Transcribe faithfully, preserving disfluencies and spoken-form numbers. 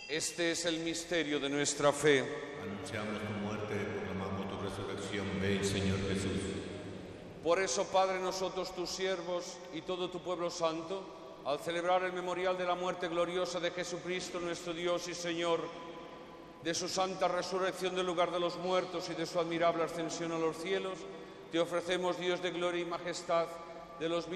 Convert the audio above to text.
Este es el misterio de nuestra fe. Anunciamos tu muerte, proclamamos tu resurrección. Ven, Señor Jesús. Por eso, Padre, nosotros tus siervos y todo tu pueblo santo, al celebrar el memorial de la muerte gloriosa de Jesucristo, nuestro Dios y Señor, de su santa resurrección del lugar de los muertos y de su admirable ascensión a los cielos, te ofrecemos, Dios de gloria y majestad, de los